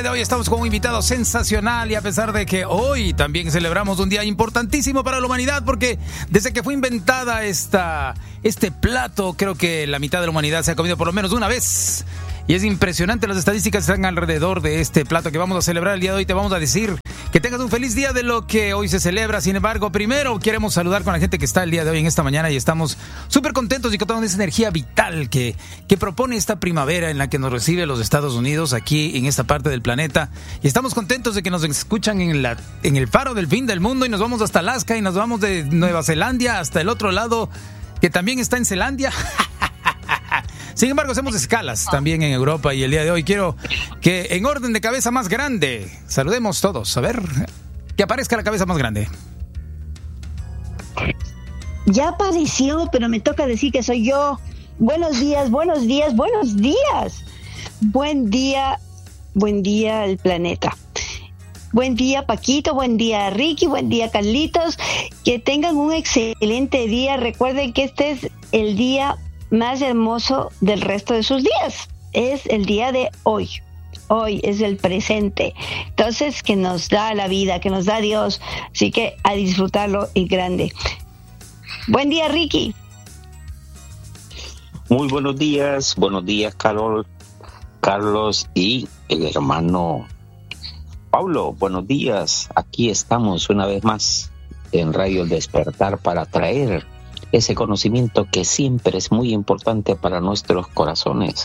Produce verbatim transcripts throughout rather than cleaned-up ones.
De hoy estamos con un invitado sensacional y a pesar de que hoy también celebramos un día importantísimo para la humanidad porque desde que fue inventada esta, este plato creo que la mitad de la humanidad se ha comido por lo menos una vez y es impresionante las estadísticas que están alrededor de este plato que vamos a celebrar el día de hoy. Te vamos a decir que tengas un feliz día de lo que hoy se celebra. Sin embargo, primero queremos saludar con la gente que está el día de hoy en esta mañana y estamos súper contentos y con toda esa energía vital que, que propone esta primavera en la que nos recibe los Estados Unidos aquí en esta parte del planeta. Y estamos contentos de que nos escuchan en, la, en el faro del fin del mundo y nos vamos hasta Alaska y nos vamos de Nueva Zelanda hasta el otro lado que también está en Zelandia. Sin embargo, hacemos escalas también en Europa y el día de hoy quiero que en orden de cabeza más grande saludemos todos. A ver, que aparezca la cabeza más grande. Ya apareció, pero me toca decir que soy yo. Buenos días, buenos días, buenos días. Buen día, buen día al planeta. Buen día, Paquito, buen día, Ricky, buen día, Carlitos. Que tengan un excelente día. Recuerden que este es el día más hermoso del resto de sus días. Es el día de hoy. Hoy es el presente. Entonces, que nos da la vida, que nos da Dios. Así que a disfrutarlo en grande. Buen día, Ricky. Muy buenos días. Buenos días, Carol, Carlos y el hermano Pablo. Buenos días. Aquí estamos una vez más en Radio Despertar para traer ese conocimiento que siempre es muy importante para nuestros corazones.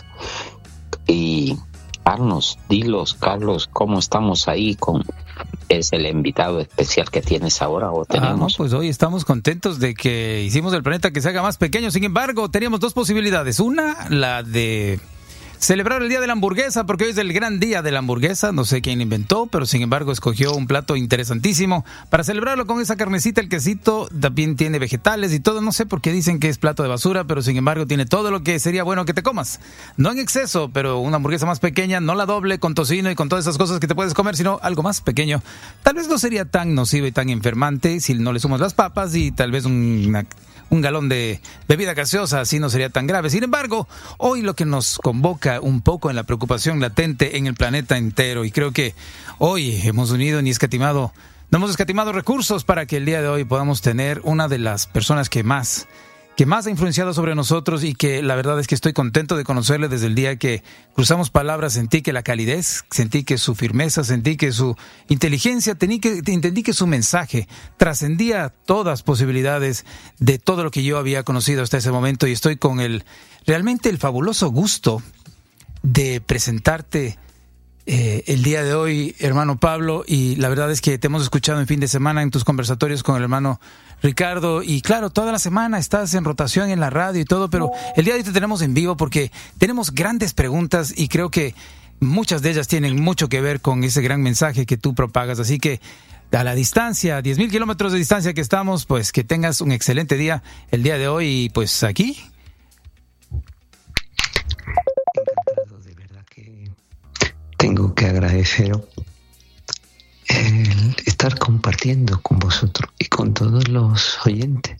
Y Arnos, dilos, Carlos, ¿cómo estamos ahí con es el invitado especial que tienes ahora o tenemos? Ah, no, pues hoy estamos contentos de que hicimos el planeta que se haga más pequeño. Sin embargo, teníamos dos posibilidades. Una, la de celebrar el día de la hamburguesa, porque hoy es el gran día de la hamburguesa. No sé quién inventó, pero sin embargo escogió un plato interesantísimo para celebrarlo con esa carnecita, el quesito. También tiene vegetales y todo. No sé por qué dicen que es plato de basura, pero sin embargo tiene todo lo que sería bueno que te comas. No en exceso, pero una hamburguesa más pequeña, no la doble con tocino y con todas esas cosas que te puedes comer, sino algo más pequeño. Tal vez no sería tan nocivo y tan enfermante si no le sumas las papas y tal vez una... un galón de bebida gaseosa, así no sería tan grave. Sin embargo, hoy lo que nos convoca un poco en la preocupación latente en el planeta entero, y creo que hoy hemos unido ni escatimado, no hemos escatimado recursos para que el día de hoy podamos tener una de las personas que más que más ha influenciado sobre nosotros y que la verdad es que estoy contento de conocerle desde el día que cruzamos palabras. Sentí que la calidez, sentí que su firmeza, sentí que su inteligencia, entendí que, entendí que su mensaje trascendía todas posibilidades de todo lo que yo había conocido hasta ese momento, y estoy con el realmente el fabuloso gusto de presentarte Eh, el día de hoy, hermano Pablo, y la verdad es que te hemos escuchado en fin de semana en tus conversatorios con el hermano Ricardo, y claro, toda la semana estás en rotación en la radio y todo, pero el día de hoy te tenemos en vivo porque tenemos grandes preguntas y creo que muchas de ellas tienen mucho que ver con ese gran mensaje que tú propagas, así que a la distancia, diez mil kilómetros de distancia que estamos, pues que tengas un excelente día el día de hoy, y pues aquí... Tengo que agradecer el estar compartiendo con vosotros y con todos los oyentes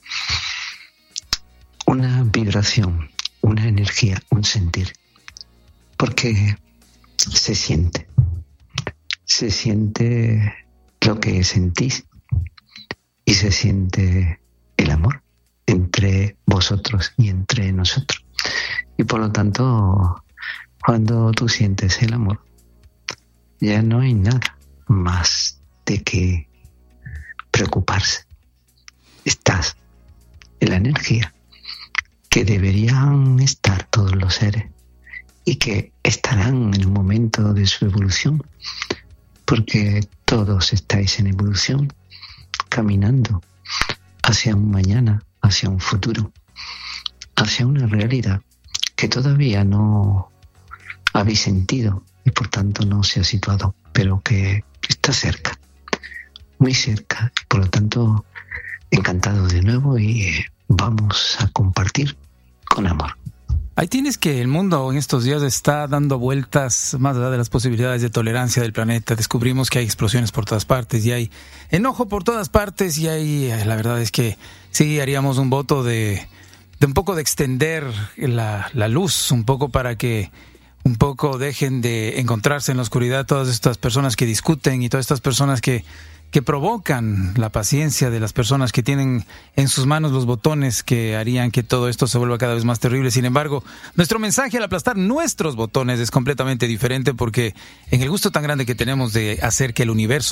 una vibración, una energía, un sentir, porque se siente, se siente lo que sentís y se siente el amor entre vosotros y entre nosotros, y por lo tanto, cuando tú sientes el amor, ya no hay nada más de que preocuparse. Estás en la energía que deberían estar todos los seres y que estarán en un momento de su evolución, porque todos estáis en evolución, caminando hacia un mañana, hacia un futuro, hacia una realidad que todavía no habéis sentido y por tanto no se ha situado, pero que está cerca, muy cerca, y por lo tanto encantado de nuevo, y vamos a compartir con amor. Ahí tienes que el mundo en estos días está dando vueltas más allá de las posibilidades de tolerancia del planeta. Descubrimos que hay explosiones por todas partes y hay enojo por todas partes, y hay, la verdad es que sí haríamos un voto de, de un poco de extender la, la luz, un poco para que un poco dejen de encontrarse en la oscuridad todas estas personas que discuten y todas estas personas que, que provocan la paciencia de las personas que tienen en sus manos los botones que harían que todo esto se vuelva cada vez más terrible. Sin embargo, nuestro mensaje al aplastar nuestros botones es completamente diferente, porque en el gusto tan grande que tenemos de hacer que el universo